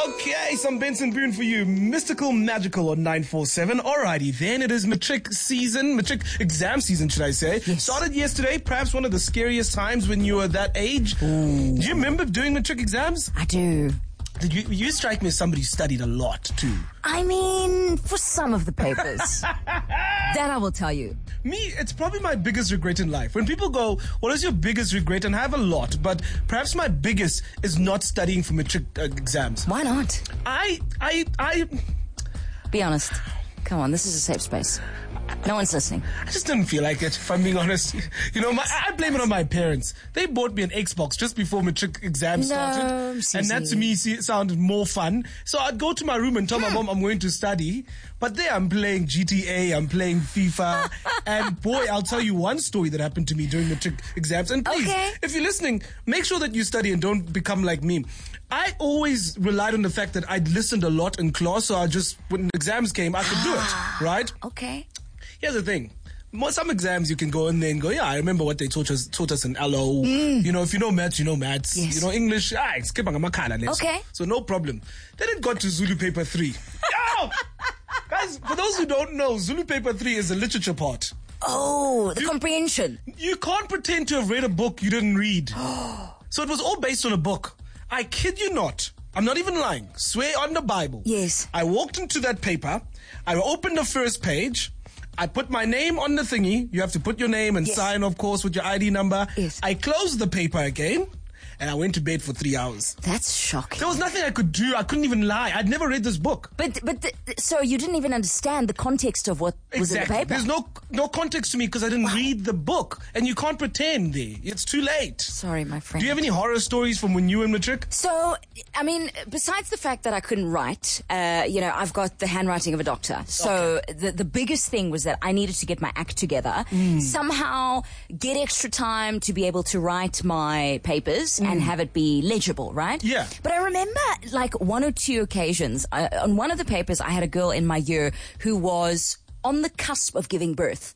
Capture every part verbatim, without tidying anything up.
Okay, some Benson Boone for you. Mystical, magical on nine four seven. Alrighty, then it is matric season, matric exam season, should I say. Yes. Started yesterday, perhaps one of the scariest times when you were that age. Ooh. Do you remember doing matric exams? I do. Did you, you strike me as somebody who studied a lot, too. I mean, for some of the papers. That I will tell you. Me, it's probably my biggest regret in life. When people go, what is your biggest regret? And I have a lot, but perhaps my biggest is not studying for matric uh, exams. Why not? I, I, I... Be honest. Come on, this is a safe space. No one's listening. I just didn't feel like it, if I'm being honest. You know, my, I blame it on my parents. They bought me an Xbox just before matric exam started. No, and that to me see, sounded more fun. So I'd go to my room and tell my mom I'm going to study. But there I'm playing G T A, I'm playing FIFA. And boy, I'll tell you one story that happened to me during matric exams. And please, Okay. if you're listening, make sure that you study and don't become like me. I always relied on the fact that I'd listened a lot in class, so I just, when exams came, I could do it, right? Okay. Here's the thing. Mo- Some exams you can go in there and go, yeah, I remember what they taught us taught us in L O. Mm. You know, if you know maths, you know maths. Yes. You know English, ah, it's Kebangamakala. Okay. So no problem. Then it got to Zulu paper three. Yo! Guys, for those who don't know, Zulu paper three is a literature part. Oh, the You- comprehension. You can't pretend to have read a book you didn't read. So it was all based on a book. I kid you not. I'm not even lying. Swear on the Bible. Yes. I walked into that paper. I opened the first page. I put my name on the thingy. You have to put your name and Yes. sign, of course, with your I D number. Yes. I closed the paper again, and I went to bed for three hours. That's shocking. There was nothing I could do. I couldn't even lie. I'd never read this book. But, but, the, so you didn't even understand the context of what was in the paper? There's no no context to me because I didn't read the book. And you can't pretend there. It's too late. Sorry, my friend. Do you have any horror stories from when you were in matric? So, I mean, besides the fact that I couldn't write, uh, you know, I've got the handwriting of a doctor. So the, the biggest thing was that I needed to get my act together, somehow get extra time to be able to write my papers and have it be legible, right? Yeah. But I remember like one or two occasions, uh, on one of the papers, I had a girl in my year who was on the cusp of giving birth.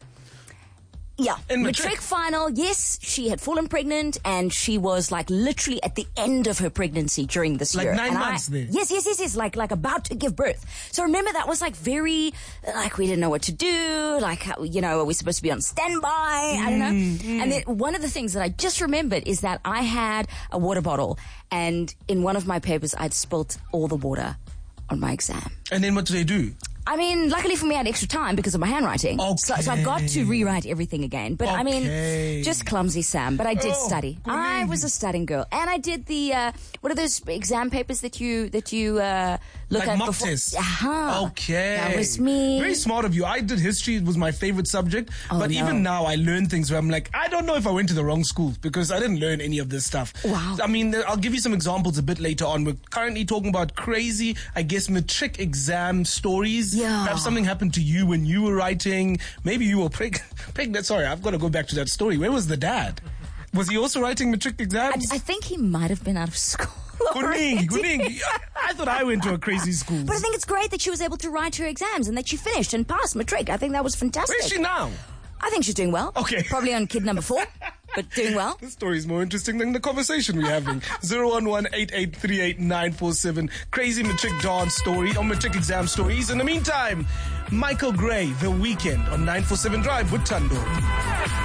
Yeah. In matric matric? final, yes, she had fallen pregnant and she was like literally at the end of her pregnancy during this Like year. nine And months I, then? Yes, yes, yes, yes, like like about to give birth. So remember that was like very, like we didn't know what to do, like, how, you know, are we supposed to be on standby? I don't know. Mm, And then one of the things that I just remembered is that I had a water bottle and in one of my papers I'd spilt all the water on my exam. And then what do they do? I mean, luckily for me, I had extra time because of my handwriting. So, so I got to Okay. rewrite everything again. But I mean, Okay. just clumsy Sam. But I did Oh, study. I was a studying girl, and I did the uh, what are those exam papers that you that you uh, look Like at mock before? tests. Aha. Okay. That was me. Very smart of you. I did history. It was my favorite subject. Oh, but no. even now, I learn things where I'm like, I don't know if I went to the wrong school because I didn't learn any of this stuff. Wow. I mean, I'll give you some examples a bit later on. We're currently talking about crazy, I guess, matric exam stories. Yeah. Perhaps something happened to you when you were writing. Maybe you were preg- pregnant. Sorry, I've got to go back to that story. Where was the dad? Was he also writing matric I, exams? I think he might have been out of school. Kuningi, already. Kuningi. I, I thought I went to a crazy school. But I think it's great that she was able to write her exams and that she finished and passed matric. I think that was fantastic. Where is she now? I think she's doing well. Okay. Probably on kid number four, but doing well. This story is more interesting than the conversation we're having. zero one one eight eight three eight nine four seven. Crazy matric dance story or matric exam stories. In the meantime, Michael Gray, The Weekend on nine four seven Drive with Tando.